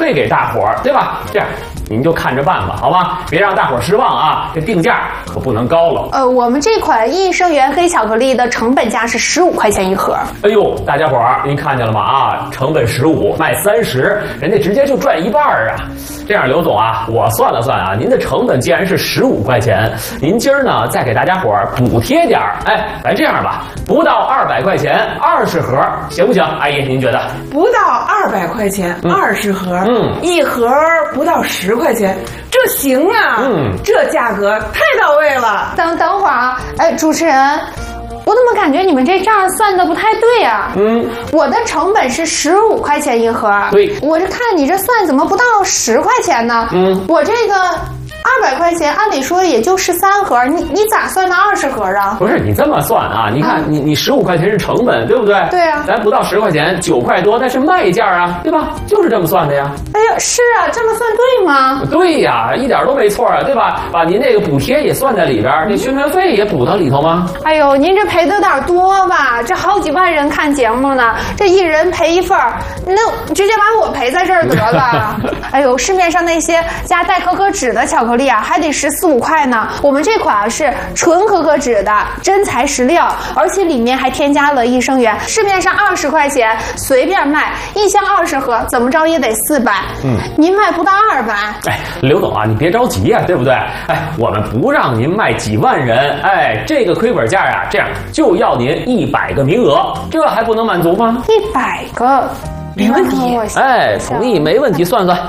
馈给大伙儿，对吧？这样您就看着办吧，好吗？别让大伙儿失望啊！这定价可不能高了。 我们这款益生元黑巧克力的成本价是15块钱一盒。 哎呦，大家伙儿，您看见了吗？啊，成本15，卖30，人家直接就赚一半啊！这样，刘总啊，我算了算啊，您的成本既然是15块钱，您今儿呢再给大家伙儿补贴点儿，哎，咱这样吧，不到200块钱，20盒，行不行？阿姨，您觉得？ 不到200块钱，20盒，一盒不到10块钱，这行啊，这价格太到位了。 等会儿啊，哎，主持人。我怎么感觉你们这账算的不太对啊？我的成本是15块钱一盒， 对， 我是看你这算怎么不到10块钱呢？我这个200块钱，按理说也就13盒，你咋算到20盒啊？ 不是你这么算啊？你看你15块钱是成本，对不对？ 对啊， 咱不到10块钱，9块多，那是卖价啊，对吧？就是这么算的呀。 哎呀，是啊，这么算对吗？ 对呀，一点都没错啊，对吧？把您这个补贴也算在里边，这宣传费也补到里头吗？ 哎呦，您这赔的有点多吧？这好几万人看节目呢，这一人赔一份，那直接把我赔在这儿得了。哎呦，市面上那些加代可可脂的巧克力啊，还得14、15块呢。我们这款是纯可可脂的真材实料，而且里面还添加了益生元。市面上20块钱随便卖，一箱20盒，怎么着也得400。您卖不到200。 哎，刘总啊，你别着急呀，对不对？哎，我们不让您卖几万人，哎，这个亏本价呀，这样就要您100个名额，这还不能满足吗 ？100个， 没问题。 哎，同意，没问题，算算。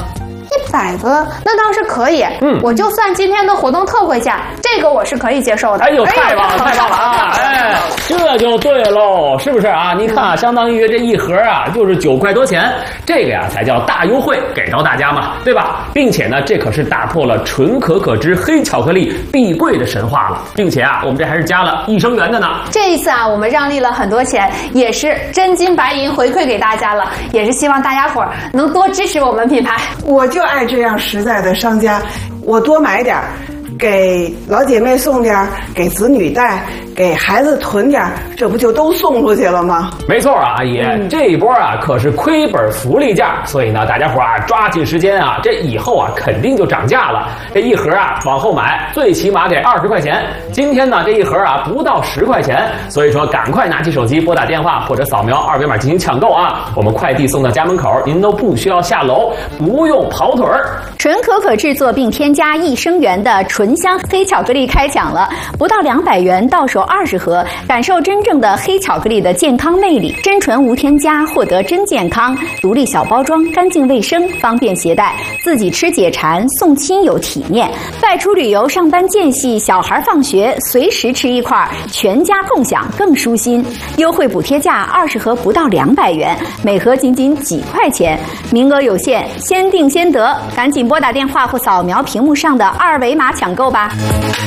100个，那倒是可以。我就算今天的活动特惠价，这个我是可以接受的。 哎呦，太棒了，太棒了啊！哎，这就对喽，是不是啊？你看啊，相当于这一盒啊，就是9块多钱，这个呀才叫大优惠给到大家嘛，对吧？并且呢，这可是打破了纯可可脂黑巧克力必贵的神话了，并且啊，我们这还是加了益生元的呢。 这一次啊，我们让利了很多钱，也是真金白银回馈给大家了，也是希望大家伙儿能多支持我们品牌。 我就爱这样实在的商家，我多买点，给老姐妹送点，给子女带，给孩子囤点，这不就都送出去了吗？ 没错啊，阿姨，这一波啊可是亏本福利价，所以呢，大家伙啊抓紧时间啊，这以后啊肯定就涨价了。这一盒啊往后买，最起码得20块钱。今天呢这一盒啊不到10块钱，所以说赶快拿起手机拨打电话或者扫描2维码进行抢购啊，我们快递送到家门口，您都不需要下楼，不用跑腿儿。 纯可可制作并添加益生元的纯香黑巧克力开抢了，不到200元到手20盒，感受真正的黑巧克力的健康魅力，真纯无添加，获得真健康，独立小包装，干净卫生，方便携带，自己吃解馋，送亲友体面，外出旅游、上班间隙、小孩放学，随时吃一块，全家共享更舒心。优惠补贴价20盒不到200元，每盒仅几块钱，名额有限，先定先得，赶紧拨打电话或扫描屏幕上的2维码抢购吧。